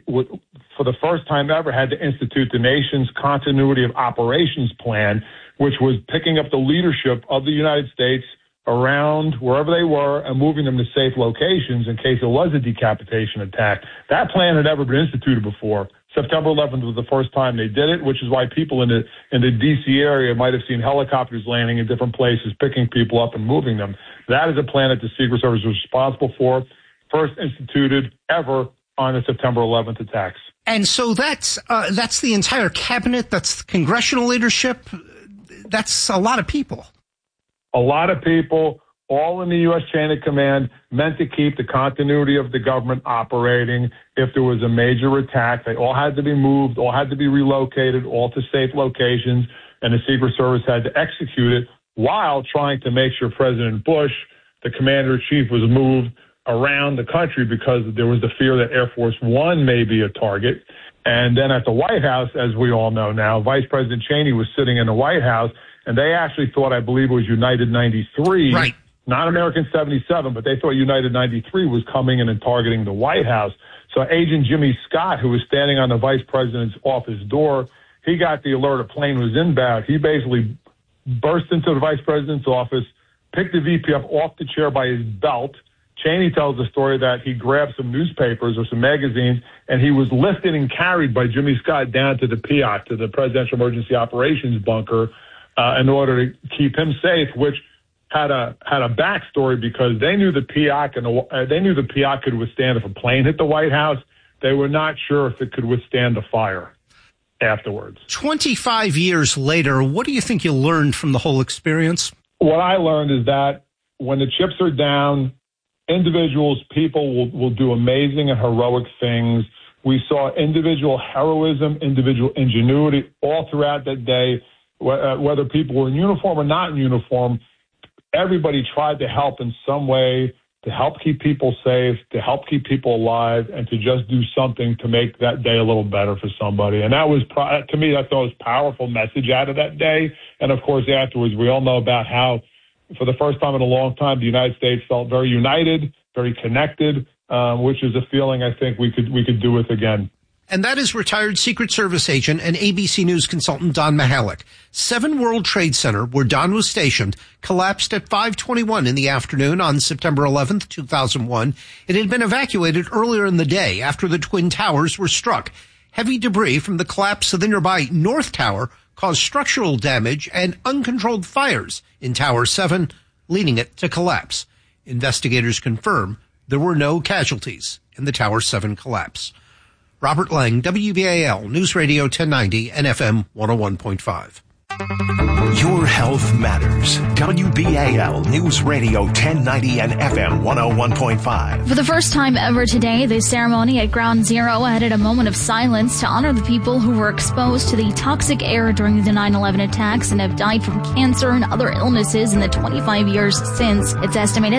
for the first time ever, had to institute the nation's continuity of operations plan, which was picking up the leadership of the United States around wherever they were and moving them to safe locations in case there was a decapitation attack. That plan had never been instituted before. September eleventh was the first time they did it, which is why people in the in the D C area might have seen helicopters landing in different places, picking people up and moving them. That is a plan that the Secret Service was responsible for, first instituted ever on the September eleventh attacks. And so that's uh, that's the entire cabinet, that's congressional leadership, that's a lot of people. A lot of people, all in the U S chain of command, meant to keep the continuity of the government operating. If there was a major attack, they all had to be moved, all had to be relocated, all to safe locations, and the Secret Service had to execute it while trying to make sure President Bush, the commander-in-chief, was moved around the country because there was the fear that Air Force One may be a target. And then at the White House, as we all know now, Vice President Cheney was sitting in the White House, and they actually thought, I believe it was United ninety-three, right. Not American seventy-seven, but they thought United ninety-three was coming in and targeting the White House. So Agent Jimmy Scott, who was standing on the vice president's office door, he got the alert a plane was inbound. He basically burst into the vice president's office, picked the V P up off the chair by his belt. Cheney tells the story that he grabbed some newspapers or some magazines, and he was lifted and carried by Jimmy Scott down to the P O C, to the Presidential Emergency Operations Bunker, uh, in order to keep him safe, which had a had a backstory because they knew the P O C and the, uh, they knew the P O C could withstand if a plane hit the White House. They were not sure if it could withstand the fire afterwards. twenty-five years later, what do you think you learned from the whole experience? What I learned is that when the chips are down, individuals, people will, will do amazing and heroic things. We saw individual heroism, individual ingenuity all throughout that day, whether people were in uniform or not in uniform. Everybody tried to help in some way, to help keep people safe, to help keep people alive, and to just do something to make that day a little better for somebody. And that was, to me, that's the most powerful message out of that day. And, of course, afterwards, we all know about how, for the first time in a long time, the United States felt very united, very connected, um, which is a feeling I think we could we could do with again. And that is retired Secret Service agent and A B C News consultant Don Mihalik. Seven World Trade Center, where Don was stationed, collapsed at five twenty-one in the afternoon on September eleventh, two thousand one. It had been evacuated earlier in the day after the Twin Towers were struck. Heavy debris from the collapse of the nearby North Tower caused structural damage and uncontrolled fires in Tower seven, leading it to collapse. Investigators confirm there were no casualties in the Tower seven collapse. Robert Lang, W B A L News Radio ten ninety and F M one oh one point five. Your health matters. W B A L News Radio ten ninety and F M one oh one point five. For the first time ever today, the ceremony at Ground Zero added a moment of silence to honor the people who were exposed to the toxic air during the nine eleven attacks and have died from cancer and other illnesses in the twenty-five years since. It's estimated